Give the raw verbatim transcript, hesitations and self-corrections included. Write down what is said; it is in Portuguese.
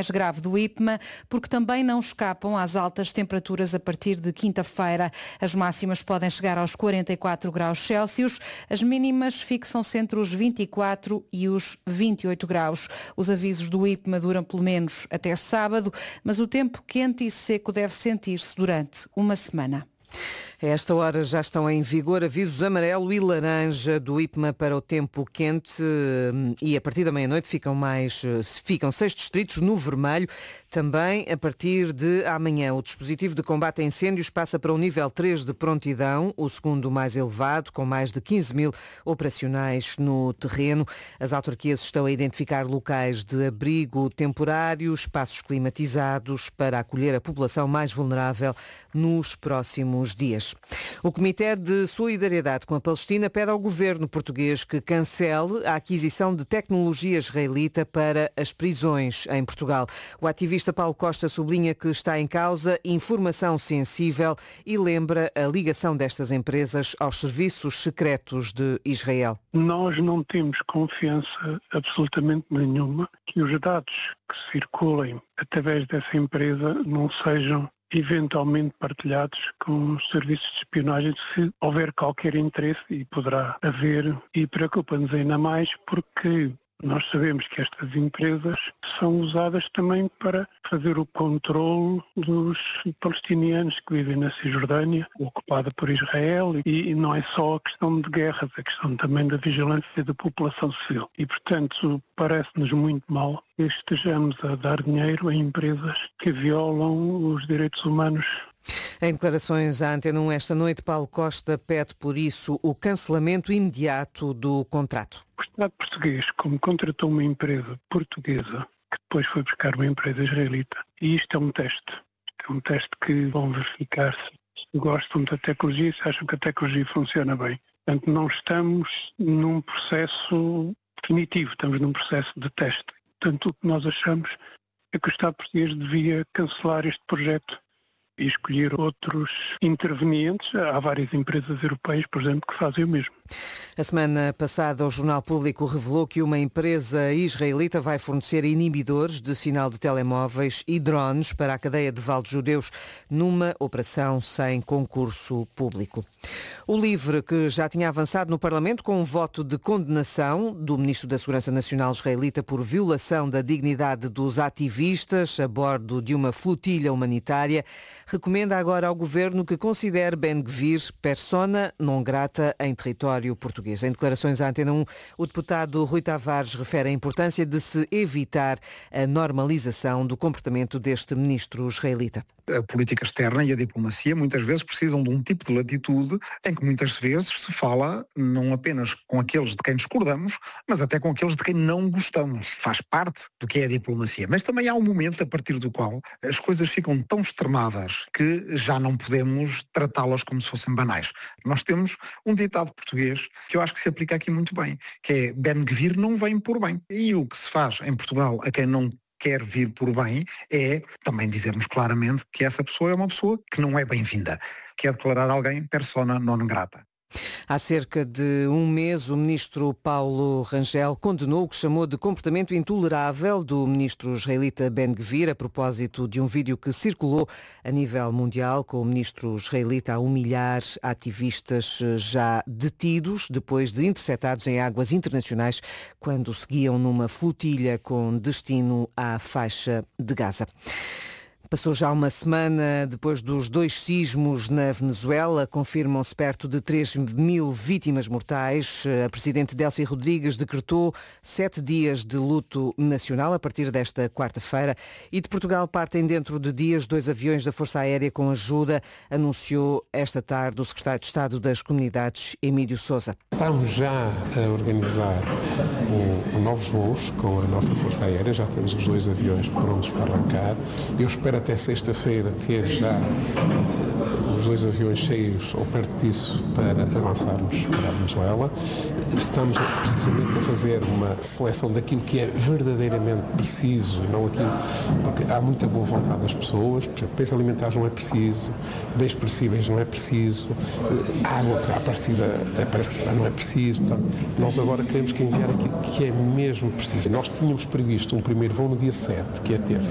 mais grave do I P M A, porque também não escapam às altas temperaturas a partir de quinta-feira. As máximas podem chegar aos quarenta e quatro graus Celsius, as mínimas fixam-se entre os vinte e quatro e os vinte e oito graus. Os avisos do I P M A duram pelo menos até sábado, mas o tempo quente e seco deve sentir-se durante uma semana. A esta hora já estão em vigor avisos amarelo e laranja do I P M A para o tempo quente e a partir da meia-noite ficam mais, ficam seis distritos no vermelho. Também a partir de amanhã o dispositivo de combate a incêndios passa para o nível três de prontidão, o segundo mais elevado, com mais de quinze mil operacionais no terreno. As autarquias estão a identificar locais de abrigo temporário, espaços climatizados para acolher a população mais vulnerável nos próximos dias. O Comitê de Solidariedade com a Palestina pede ao governo português que cancele a aquisição de tecnologia israelita para as prisões em Portugal. O ativista Paulo Costa sublinha que está em causa informação sensível e lembra a ligação destas empresas aos serviços secretos de Israel. Nós não temos confiança absolutamente nenhuma que os dados que circulem através dessa empresa não sejam eventualmente partilhados com os serviços de espionagem, se houver qualquer interesse, e poderá haver, e preocupa-nos ainda mais porque nós sabemos que estas empresas são usadas também para fazer o controle dos palestinianos que vivem na Cisjordânia, ocupada por Israel, e não é só a questão de guerras, é a questão também da vigilância da população civil. E, portanto, parece-nos muito mal que estejamos a dar dinheiro a empresas que violam os direitos humanos. Em declarações à Antena um esta noite, Paulo Costa pede, por isso, o cancelamento imediato do contrato. O Estado português, como contratou uma empresa portuguesa, que depois foi buscar uma empresa israelita, e isto é um teste. É um teste que vão verificar se gostam da tecnologia e se acham que a tecnologia funciona bem. Portanto, não estamos num processo definitivo, estamos num processo de teste. Portanto, o que nós achamos é que o Estado português devia cancelar este projeto e escolher outros intervenientes. Há várias empresas europeias, por exemplo, que fazem o mesmo. A semana passada, o Jornal Público revelou que uma empresa israelita vai fornecer inibidores de sinal de telemóveis e drones para a cadeia de Valde-Judeus numa operação sem concurso público. O LIVRE, que já tinha avançado no Parlamento com um voto de condenação do Ministro da Segurança Nacional israelita por violação da dignidade dos ativistas a bordo de uma flotilha humanitária, recomenda agora ao Governo que considere Ben-Gvir persona non grata em território português. Em declarações à Antena um, o deputado Rui Tavares refere a importância de se evitar a normalização do comportamento deste ministro israelita. A política externa e a diplomacia muitas vezes precisam de um tipo de latitude em que muitas vezes se fala não apenas com aqueles de quem discordamos, mas até com aqueles de quem não gostamos. Faz parte do que é a diplomacia. Mas também há um momento a partir do qual as coisas ficam tão extremadas que já não podemos tratá-las como se fossem banais. Nós temos um ditado português que eu acho que se aplica aqui muito bem, que é Ben-Gvir não vem por bem. E o que se faz em Portugal a quem não quer vir por bem é também dizermos claramente que essa pessoa é uma pessoa que não é bem-vinda, que é declarar alguém persona non grata. Há cerca de um mês, o ministro Paulo Rangel condenou o que chamou de comportamento intolerável do ministro israelita Ben-Gvir a propósito de um vídeo que circulou a nível mundial com o ministro israelita a humilhar ativistas já detidos depois de interceptados em águas internacionais quando seguiam numa flotilha com destino à faixa de Gaza. Passou já uma semana depois dos dois sismos na Venezuela, confirmam-se perto de três mil vítimas mortais. A presidente Delcy Rodrigues decretou sete dias de luto nacional a partir desta quarta-feira e de Portugal partem dentro de dias dois aviões da Força Aérea com ajuda, anunciou esta tarde o secretário de Estado das Comunidades, Emílio Sousa. Estamos já a organizar um, um novos voos com a nossa Força Aérea, já temos os dois aviões prontos para arrancar. Eu espero até sexta-feira ter já os dois aviões cheios ou perto disso para avançarmos para a Venezuela. Estamos precisamente a fazer uma seleção daquilo que é verdadeiramente preciso, não aquilo, porque há muita boa vontade das pessoas, por exemplo, bens alimentares não é preciso, bens perecíveis não é preciso, água que aparecida até parece que não é preciso, portanto, nós agora queremos que enviar aquilo que é mesmo preciso. Nós tínhamos previsto um primeiro voo no dia sete, que é terça.